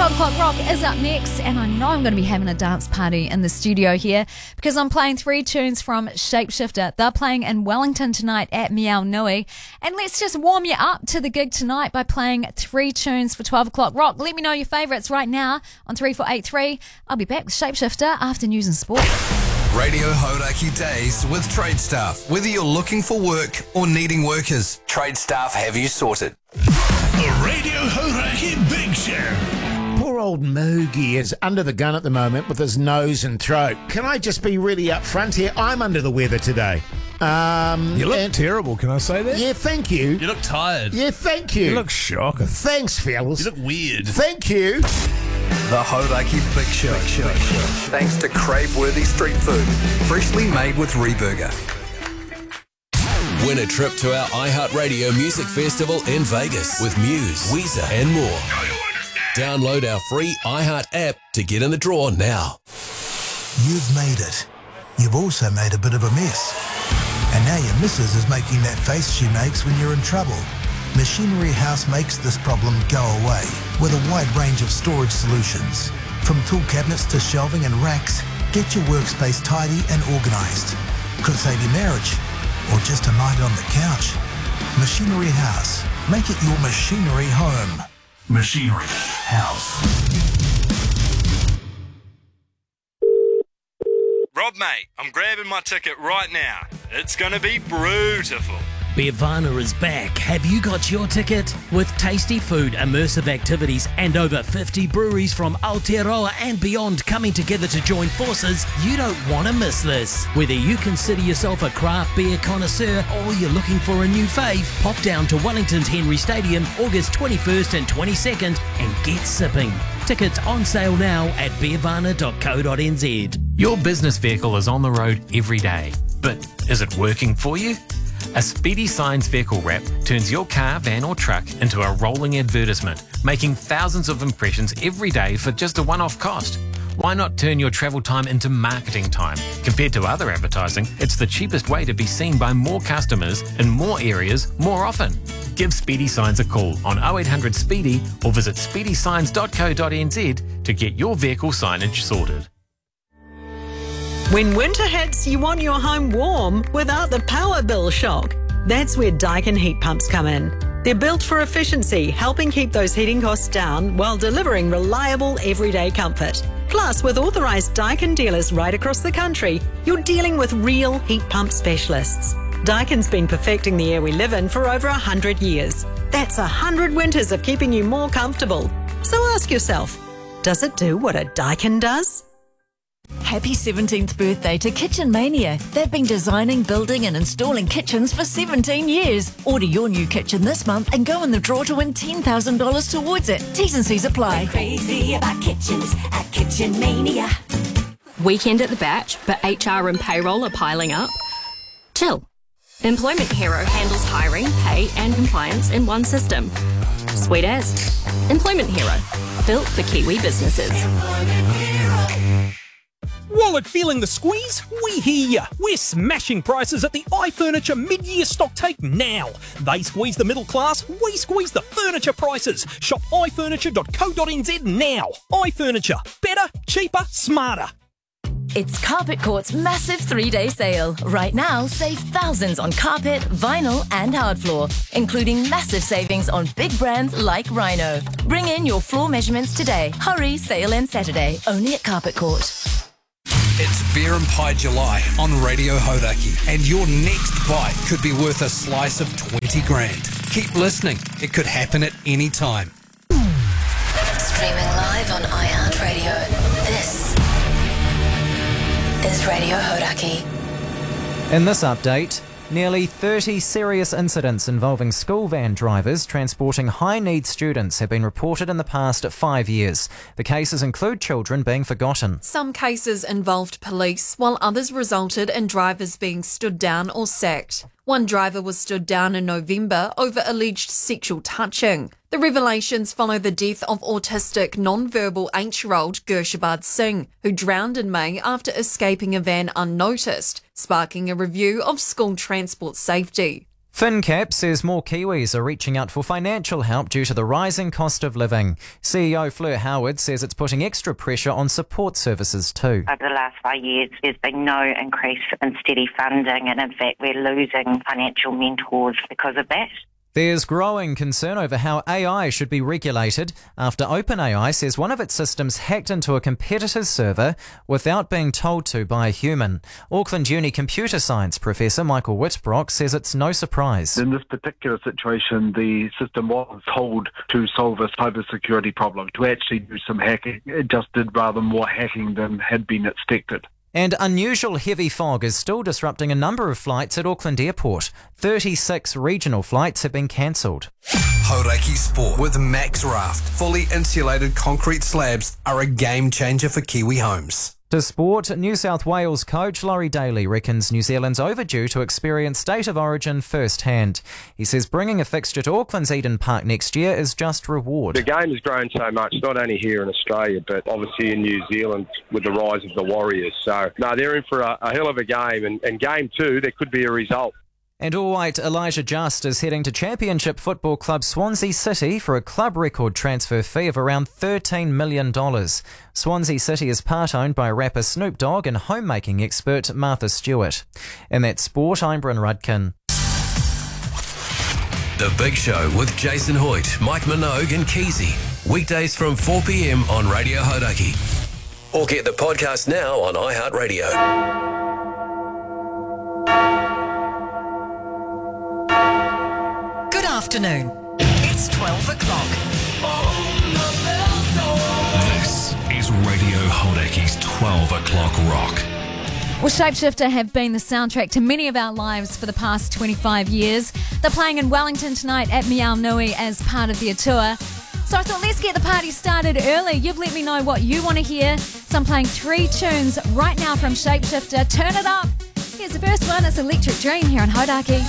12 o'clock rock is up next, and I know I'm going to be having a dance party in the studio here because I'm playing 3 tunes from Shapeshifter. They're playing in Wellington tonight at Meow Nui, and let's just warm you up to the gig tonight by playing 3 tunes for 12 o'clock rock. Let me know your favourites right now on 3483. I'll be back with Shapeshifter after news and sport. Radio Hauraki Days with Trade Staff. Whether you're looking for work or needing workers, Trade Staff have you sorted. The Radio Hauraki Big Show. Poor old Moogie is under the gun at the moment with his nose and throat. Can I just be really upfront here? I'm under the weather today. You look terrible, can I say that? Yeah, thank you. You look tired. Yeah, thank you. You look shocking. Thanks, fellas. You look weird. Thank you. The Hauraki Big Show. Thanks to crave-worthy street food, freshly made with Reburger. Win a trip to our iHeartRadio Music Festival in Vegas with Muse, Weezer and more. Download our free iHeart app to get in the draw now. You've made it. You've also made a bit of a mess. And now your missus is making that face she makes when you're in trouble. Machinery House makes this problem go away with a wide range of storage solutions. From tool cabinets to shelving and racks, get your workspace tidy and organised. Could save your marriage or just a night on the couch. Machinery House. Make it your machinery home. Machinery House. Rob, mate, I'm grabbing my ticket right now. It's going to be beautiful. Beervana is back. Have you got your ticket? With tasty food, immersive activities, and over 50 breweries from Aotearoa and beyond coming together to join forces, you don't want to miss this. Whether you consider yourself a craft beer connoisseur or you're looking for a new fave, pop down to Wellington's Henry Stadium August 21st and 22nd and get sipping. Tickets on sale now at beervana.co.nz. Your business vehicle is on the road every day, but is it working for you? A Speedy Signs vehicle wrap turns your car, van or truck into a rolling advertisement, making thousands of impressions every day for just a one-off cost. Why not turn your travel time into marketing time? Compared to other advertising, it's the cheapest way to be seen by more customers in more areas more often. Give Speedy Signs a call on 0800 SPEEDY or visit speedysigns.co.nz to get your vehicle signage sorted. When winter hits, you want your home warm without the power bill shock. That's where Daikin heat pumps come in. They're built for efficiency, helping keep those heating costs down while delivering reliable everyday comfort. Plus, with authorised Daikin dealers right across the country, you're dealing with real heat pump specialists. Daikin's been perfecting the air we live in for over 100 years. That's 100 winters of keeping you more comfortable. So ask yourself, does it do what a Daikin does? Happy 17th birthday to Kitchen Mania. They've been designing, building and installing kitchens for 17 years. Order your new kitchen this month and go in the draw to win $10,000 towards it. T's and C's apply. We're crazy about kitchens at Kitchen Mania. Weekend at the Batch, but HR and payroll are piling up? Chill. Employment Hero handles hiring, pay and compliance in one system. Sweet as. Employment Hero. Built for Kiwi businesses. Wallet feeling the squeeze? We hear ya. We're smashing prices at the iFurniture mid-year stock take now. They squeeze the middle class, we squeeze the furniture prices. Shop ifurniture.co.nz now. iFurniture. Better, cheaper, smarter. It's Carpet Court's massive 3-day sale. Right now, save thousands on carpet, vinyl and hard floor, including massive savings on big brands like Rhino. Bring in your floor measurements today. Hurry, sale ends Saturday, only at Carpet Court. It's Beer and Pie July on Radio Hauraki, and your next bite could be worth a slice of 20 grand. Keep listening. It could happen at any time. Streaming live on iHeartRadio. This is Radio Hauraki. In this update, nearly 30 serious incidents involving school van drivers transporting high-need students have been reported in the past 5 years. The cases include children being forgotten. Some cases involved police, while others resulted in drivers being stood down or sacked. One driver was stood down in November over alleged sexual touching. The revelations follow the death of autistic, non-verbal 8-year-old Gershabad Singh, who drowned in May after escaping a van unnoticed, sparking a review of school transport safety. FinCap says more Kiwis are reaching out for financial help due to the rising cost of living. CEO Fleur Howard says it's putting extra pressure on support services too. Over the last 5 years, there's been no increase in steady funding, and in fact, we're losing financial mentors because of that. There's growing concern over how AI should be regulated after OpenAI says one of its systems hacked into a competitor's server without being told to by a human. Auckland Uni computer science professor Michael Whitbrock says it's no surprise. In this particular situation, the system was told to solve a cybersecurity problem, to actually do some hacking. It just did rather more hacking than had been expected. And unusual heavy fog is still disrupting a number of flights at Auckland Airport. 36 regional flights have been cancelled. Hauraki Sport with Max Raft. Fully insulated concrete slabs are a game changer for Kiwi homes. To sport, New South Wales coach Laurie Daly reckons New Zealand's overdue to experience State of Origin firsthand. He says bringing a fixture to Auckland's Eden Park next year is just reward. The game has grown so much, not only here in Australia, but obviously in New Zealand with the rise of the Warriors. So, no, they're in for a hell of a game. And game two, there could be a result. And all-white Elijah Just is heading to Championship football club Swansea City for a club record transfer fee of around $13 million. Swansea City is part-owned by rapper Snoop Dogg and homemaking expert Martha Stewart. In that sport, I'm Bryn Rudkin. The Big Show with Jason Hoyt, Mike Minogue and Keezy. Weekdays from 4 p.m. on Radio Hauraki. Or get the podcast now on iHeartRadio. Good afternoon. It's 12 o'clock. This is Radio Hauraki's 12 o'clock rock. Well, Shapeshifter have been the soundtrack to many of our lives for the past 25 years. They're playing in Wellington tonight at Miao Nui as part of their tour. So I thought, let's get the party started early. You've let me know what you want to hear. So I'm playing 3 tunes right now from Shapeshifter. Turn it up. Here's the first one. It's Electric Dream here on Hauraki.